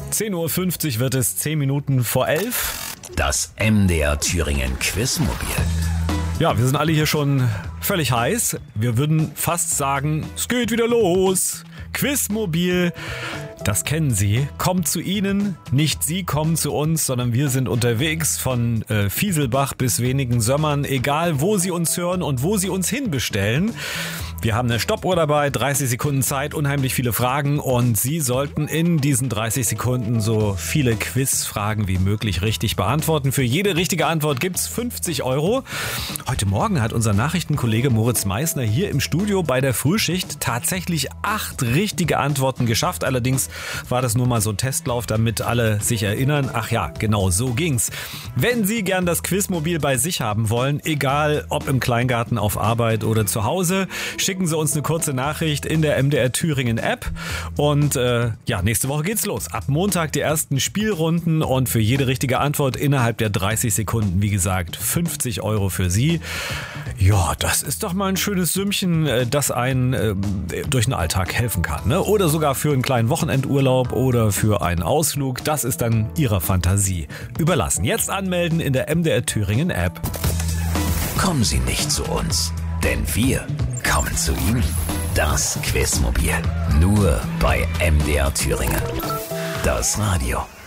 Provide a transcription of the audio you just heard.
10:50 Uhr wird es, 10 Minuten vor 11. Das MDR Thüringen Quizmobil. Ja, wir sind alle hier schon völlig heiß. Wir würden fast sagen, es geht wieder los. Quizmobil, das kennen Sie, kommt zu Ihnen. Nicht Sie kommen zu uns, sondern wir sind unterwegs von Fieselbach bis wenigen Sömmern. Egal, wo Sie uns hören und wo Sie uns hinbestellen. Wir haben eine Stoppuhr dabei, 30 Sekunden Zeit, unheimlich viele Fragen und Sie sollten in diesen 30 Sekunden so viele Quizfragen wie möglich richtig beantworten. Für jede richtige Antwort gibt's 50 Euro. Heute Morgen hat unser Nachrichtenkollege Moritz Meissner hier im Studio bei der Frühschicht tatsächlich 8 richtige Antworten geschafft. Allerdings war das nur mal so ein Testlauf, damit alle sich erinnern. Ach ja, genau so ging's. Wenn Sie gern das Quizmobil bei sich haben wollen, egal ob im Kleingarten, auf Arbeit oder zu Hause, schicken Sie uns eine kurze Nachricht in der MDR Thüringen App und nächste Woche geht's los. Ab Montag die ersten Spielrunden und für jede richtige Antwort innerhalb der 30 Sekunden, wie gesagt, 50 Euro für Sie. Ja, das ist doch mal ein schönes Sümmchen, das einen durch den Alltag helfen kann, ne? Oder sogar für einen kleinen Wochenendurlaub oder für einen Ausflug. Das ist dann Ihrer Fantasie überlassen. Jetzt anmelden in der MDR Thüringen App. Kommen Sie nicht zu uns, denn wir kommen zu Ihnen. Das Quizmobil. Nur bei MDR Thüringen. Das Radio.